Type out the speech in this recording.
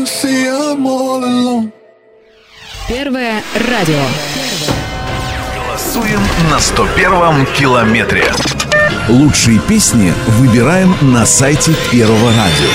Первое радио. Голосуем на 101-м километре. Лучшие песни выбираем на сайте Первого радио.